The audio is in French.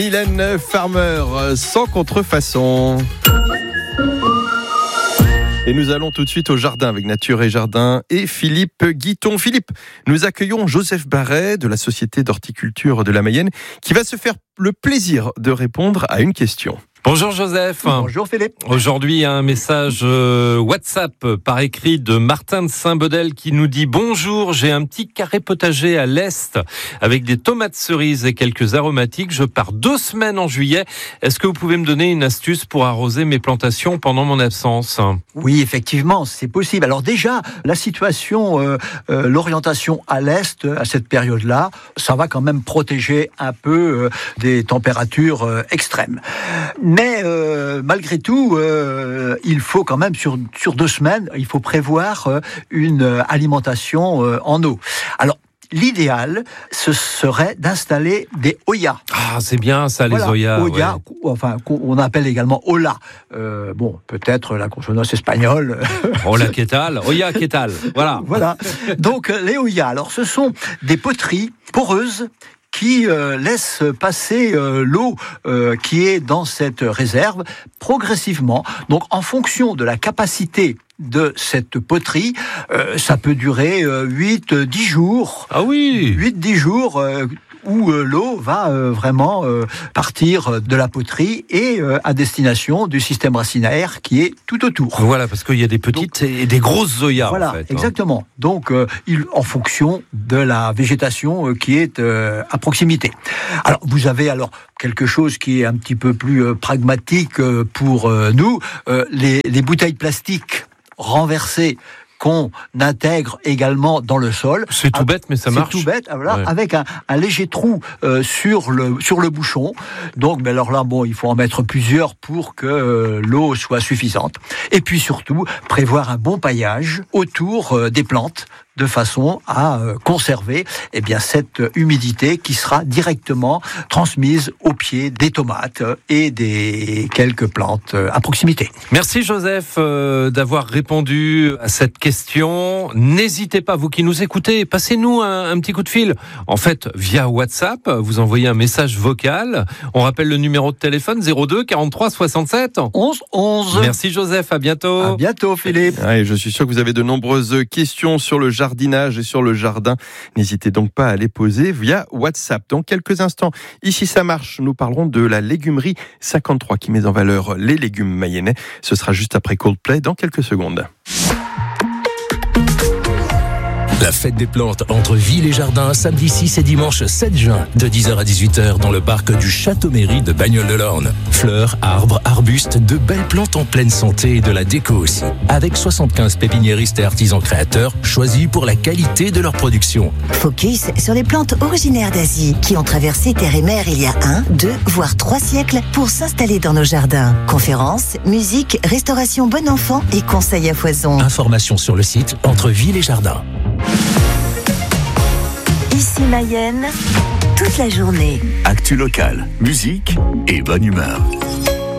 Mylène Farmer, sans contrefaçon. Et nous allons tout de suite au jardin avec Nature et Jardin et Philippe Guiton. Philippe, nous accueillons Joseph Barret de la Société d'horticulture de la Mayenne qui va se faire le plaisir de répondre à une question. Bonjour Joseph. Bonjour Philippe. Aujourd'hui, un message WhatsApp par écrit de Martin de Saint-Baudel qui nous dit « Bonjour, j'ai un petit carré potager à l'Est avec des tomates cerises et quelques aromatiques. Je pars 2 semaines en juillet. Est-ce que vous pouvez me donner une astuce pour arroser mes plantations pendant mon absence ?» Oui, effectivement, c'est possible. Alors déjà, la situation, l'orientation à l'Est, à cette période-là, ça va quand même protéger un peu des températures extrêmes. Mais malgré tout, il faut quand même sur 2 semaines, il faut prévoir une alimentation en eau. Alors l'idéal, ce serait d'installer des Hoya. Ah, c'est bien ça, les Hoya. Hoya, ouais. Enfin, on appelle également Hola. Bon, peut-être la consonance espagnole. Hola, ¿qué tal? Hoya, ¿qué tal? Voilà. Voilà. Donc les Hoya, alors ce sont des poteries poreuses qui laisse passer l'eau qui est dans cette réserve progressivement. Donc en fonction de la capacité de cette poterie, ça peut durer 8-10 jours. Ah oui. 8-10 jours où l'eau va vraiment partir de la poterie et à destination du système racinaire qui est tout autour. Voilà, parce qu'il y a des petites et des grosses zoyas. Voilà, en fait, exactement. Donc, en fonction de la végétation qui est à proximité. Alors, vous avez quelque chose qui est un petit peu plus pragmatique pour nous. Les bouteilles plastiques renversées qu'on intègre également dans le sol. C'est tout bête, mais ça marche. C'est tout bête, voilà, ouais. Avec un léger trou sur le bouchon. Donc, mais alors là, bon, il faut en mettre plusieurs pour que l'eau soit suffisante. Et puis surtout, prévoir un bon paillage autour des plantes, de façon à conserver cette humidité qui sera directement transmise au pied des tomates et des quelques plantes à proximité. Merci Joseph d'avoir répondu à cette question. N'hésitez pas, vous qui nous écoutez, passez-nous un petit coup de fil. En fait, via WhatsApp, vous envoyez un message vocal. On rappelle le numéro de téléphone 02 43 67 11 11. Merci Joseph, à bientôt. À bientôt Philippe. Et je suis sûr que vous avez de nombreuses questions sur le jardinage et sur le jardin. N'hésitez donc pas à les poser via WhatsApp. Dans quelques instants, ici ça marche, nous parlerons de la légumerie 53 qui met en valeur les légumes mayennais. Ce sera juste après Coldplay dans quelques secondes. La fête des plantes entre ville et jardin, samedi 6 et dimanche 7 juin, de 10h à 18h dans le parc du Château-Mairie de Bagnols-de-l'Orne. Fleurs, arbres, arbustes, de belles plantes en pleine santé et de la déco aussi. Avec 75 pépiniéristes et artisans créateurs choisis pour la qualité de leur production. Focus sur les plantes originaires d'Asie qui ont traversé terre et mer il y a 1, 2, voire 3 siècles pour s'installer dans nos jardins. Conférences, musique, restauration bon enfant et conseils à foison. Informations sur le site Entre Ville et Jardin. Ici Mayenne, toute la journée. Actu locale, musique et bonne humeur.